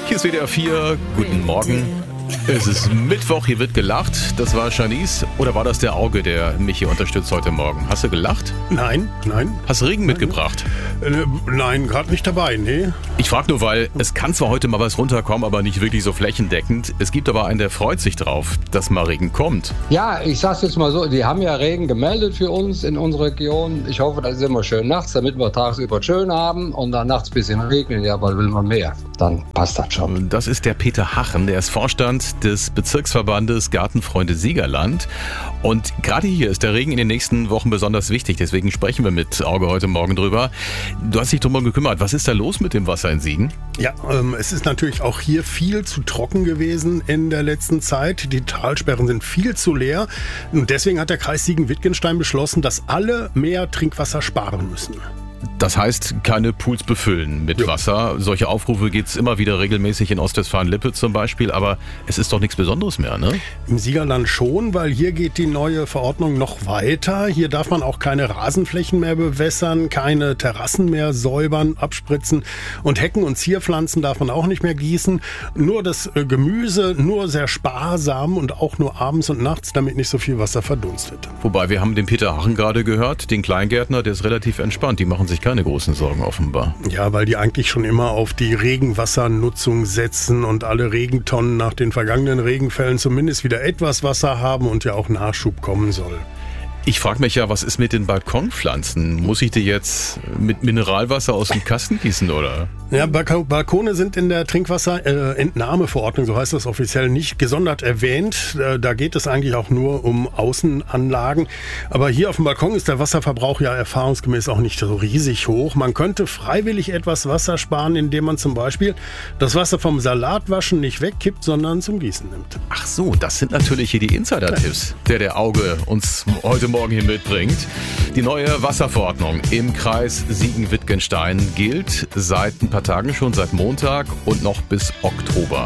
Hier ist WDR 4. Guten Morgen. Es ist Mittwoch, hier wird gelacht. Das war Shanice. Oder war das der Auge, der mich hier unterstützt heute Morgen? Hast du gelacht? Nein. Hast du Regen mitgebracht? Nein, gerade nicht dabei, nee. Ich frage nur, weil es kann zwar heute mal was runterkommen, aber nicht wirklich so flächendeckend. Es gibt aber einen, der freut sich drauf, dass mal Regen kommt. Ja, ich sag's jetzt mal so, die haben ja Regen gemeldet für uns in unserer Region. Ich hoffe, das ist immer schön nachts, damit wir tagsüber schön haben und dann nachts ein bisschen regnen. Ja, aber will man mehr, dann passt das schon. Das ist der Peter Hachen, der ist Vorstand des Bezirksverbandes Gartenfreunde Siegerland. Und gerade hier ist der Regen in den nächsten Wochen besonders wichtig. Deswegen sprechen wir mit Auge heute Morgen drüber. Du hast dich drum gekümmert. Was ist da los mit dem Wasser in Siegen? Ja, es ist natürlich auch hier viel zu trocken gewesen in der letzten Zeit. Die Talsperren sind viel zu leer. Und deswegen hat der Kreis Siegen-Wittgenstein beschlossen, dass alle mehr Trinkwasser sparen müssen. Das heißt, keine Pools befüllen mit Wasser. Solche Aufrufe gibt es immer wieder regelmäßig in Ostwestfalen-Lippe zum Beispiel, aber es ist doch nichts Besonderes mehr, ne? Im Siegerland schon, weil hier geht die neue Verordnung noch weiter. Hier darf man auch keine Rasenflächen mehr bewässern, keine Terrassen mehr säubern, abspritzen und Hecken und Zierpflanzen darf man auch nicht mehr gießen. Nur das Gemüse, nur sehr sparsam und auch nur abends und nachts, damit nicht so viel Wasser verdunstet. Wobei, wir haben den Peter Hachen gerade gehört, den Kleingärtner, der ist relativ entspannt. Die machen sich keine großen Sorgen offenbar. Ja, weil die eigentlich schon immer auf die Regenwassernutzung setzen und alle Regentonnen nach den vergangenen Regenfällen zumindest wieder etwas Wasser haben und ja auch Nachschub kommen soll. Ich frage mich ja, was ist mit den Balkonpflanzen? Muss ich die jetzt mit Mineralwasser aus dem Kasten gießen, oder? Ja, Balkone sind in der Trinkwasserentnahmeverordnung, so heißt das offiziell, nicht gesondert erwähnt. Da geht es eigentlich auch nur um Außenanlagen. Aber hier auf dem Balkon ist der Wasserverbrauch ja erfahrungsgemäß auch nicht so riesig hoch. Man könnte freiwillig etwas Wasser sparen, indem man zum Beispiel das Wasser vom Salatwaschen nicht wegkippt, sondern zum Gießen nimmt. Ach so, das sind natürlich hier die Insider-Tipps, der Auge uns heute Morgen hier mitbringt. Die neue Wasserverordnung im Kreis Siegen-Wittgenstein gilt seit ein paar Tagen schon, seit Montag und noch bis Oktober.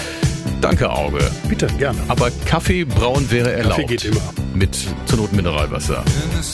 Danke, Auge. Bitte, gerne. Aber Kaffee brauen wäre erlaubt. Kaffee geht immer. Mit zur Not Mineralwasser.